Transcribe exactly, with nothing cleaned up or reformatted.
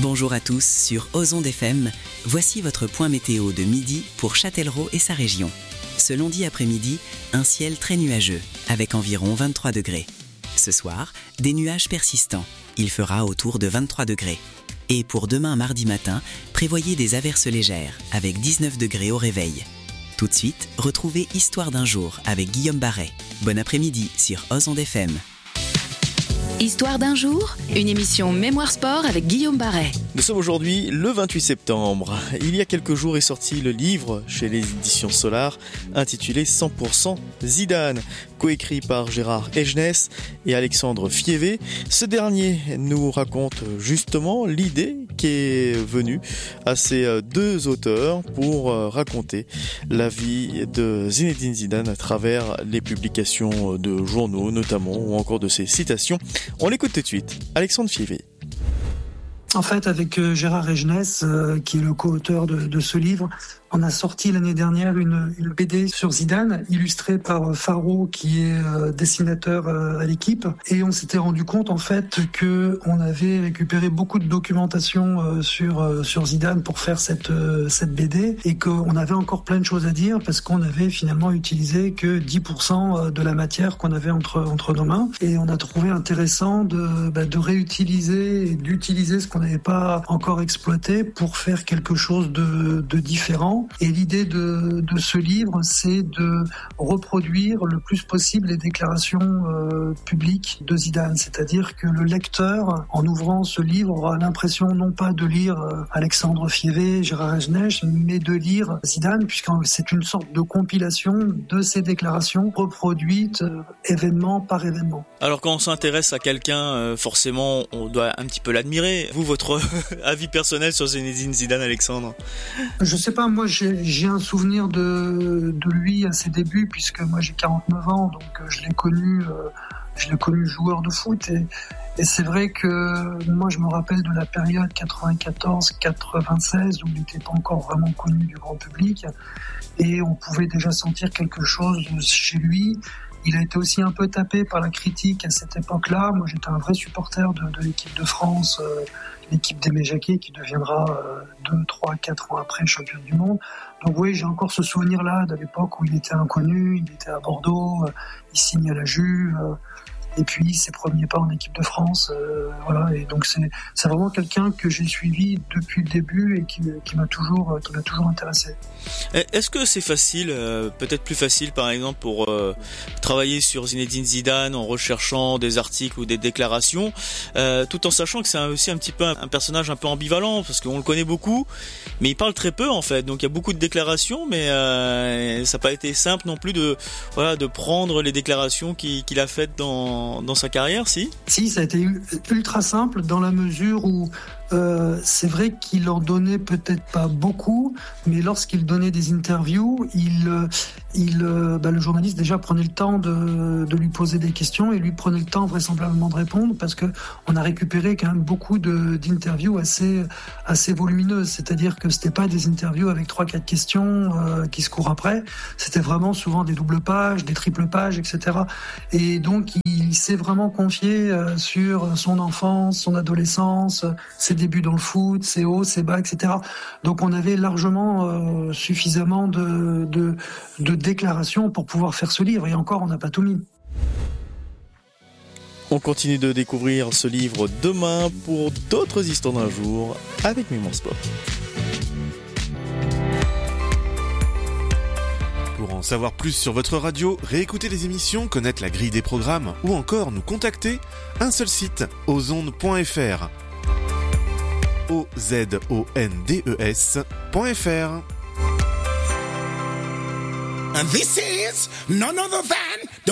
Bonjour à tous sur Ozonde F M. Voici votre point météo de midi pour Châtellerault et sa région. Ce lundi après-midi, un ciel très nuageux avec environ vingt-trois degrés. Ce soir, des nuages persistants. Il fera autour de vingt-trois degrés. Et pour demain mardi matin, prévoyez des averses légères avec dix-neuf degrés au réveil. Tout de suite, retrouvez Histoire d'un jour avec Guillaume Barret. Bon après-midi sur Ozonde F M. Histoire d'un jour, une émission Mémoire Sport avec Guillaume Barret. Nous sommes aujourd'hui le vingt-huit septembre. Il y a quelques jours est sorti le livre chez les éditions Solar intitulé cent pour cent Zidane, coécrit par Gérard Egenès et Alexandre Fievé. Ce dernier nous raconte justement l'idée qui est venue à ces deux auteurs pour raconter la vie de Zinedine Zidane à travers les publications de journaux notamment ou encore de ses citations. On l'écoute tout de suite. Alexandre Fievé. En fait, avec Gérard Egenès, euh, qui est le co-auteur de, de ce livre, on a sorti l'année dernière une, une B D sur Zidane, illustrée par Faro, qui est euh, dessinateur euh, à l'équipe. Et on s'était rendu compte, en fait, que on avait récupéré beaucoup de documentation euh, sur euh, sur Zidane pour faire cette euh, cette B D, et qu'on avait encore plein de choses à dire parce qu'on avait finalement utilisé que dix pour cent de la matière qu'on avait entre entre nos mains. Et on a trouvé intéressant de bah, de réutiliser et d'utiliser ce qu'on n'avait pas encore exploité pour faire quelque chose de de différent. Et l'idée de, de ce livre, c'est de reproduire le plus possible les déclarations euh, publiques de Zidane. C'est-à-dire que le lecteur, en ouvrant ce livre, aura l'impression non pas de lire euh, Alexandre Fievé, Gérard Egenès, mais de lire Zidane, puisque c'est une sorte de compilation de ces déclarations reproduites euh, événement par événement. Alors quand on s'intéresse à quelqu'un, euh, forcément, on doit un petit peu l'admirer. Vous, votre avis personnel sur Zinedine Zidane, Alexandre ? Je sais pas, moi j'ai, j'ai un souvenir de, de lui à ses débuts, puisque moi j'ai quarante-neuf ans, donc je l'ai connu, euh, je l'ai connu joueur de foot, et, et c'est vrai que moi je me rappelle de la période quatre-vingt-quatorze quatre-vingt-seize où il n'était pas encore vraiment connu du grand public, et on pouvait déjà sentir quelque chose chez lui. Il a été aussi un peu tapé par la critique à cette époque-là. Moi j'étais un vrai supporter de, de l'équipe de France, euh, l'équipe d'Aimé Jacquet, qui deviendra euh, deux, trois, quatre ans après championne du monde. Donc oui, j'ai encore ce souvenir-là de l'époque où il était inconnu, il était à Bordeaux, euh, il signe à la Juve, euh, et puis ses premiers pas en équipe de France, euh, voilà. Et donc c'est c'est vraiment quelqu'un que j'ai suivi depuis le début et qui, qui m'a toujours qui m'a toujours intéressé. Est-ce que c'est facile, euh, peut-être plus facile par exemple pour euh, travailler sur Zinedine Zidane en recherchant des articles ou des déclarations, euh, tout en sachant que c'est aussi un petit peu un, un personnage un peu ambivalent parce qu'on le connaît beaucoup, mais il parle très peu en fait. Donc il y a beaucoup de déclarations, mais euh, ça n'a pas été simple non plus de voilà de prendre les déclarations qu'il, qu'il a faites dans dans sa carrière, si ? Si, ça a été ultra simple dans la mesure où euh, c'est vrai qu'il en donnait peut-être pas beaucoup, mais lorsqu'il donnait des interviews, il, il, bah, le journaliste déjà prenait le temps de, de lui poser des questions et lui prenait le temps vraisemblablement de répondre, parce que on a récupéré quand même beaucoup de, d'interviews assez, assez volumineuses. C'est-à-dire que c'était pas des interviews avec trois, quatre questions euh, qui se courent après. C'était vraiment souvent des doubles pages, des triples pages, et cetera. Et donc il s'est vraiment confié euh, sur son enfance, son adolescence, ses débuts dans le foot, ses hauts, ses bas, et cetera. Donc on avait largement euh, suffisamment de, de, de déclarations pour pouvoir faire ce livre. Et encore, on n'a pas tout mis. On continue de découvrir ce livre demain pour d'autres histoires d'un jour avec Mémoire Sport. Pour en savoir plus sur votre radio, réécouter les émissions, connaître la grille des programmes ou encore nous contacter, un seul site, ozonde point f r. O Z O N D E S point F R. And this is none other than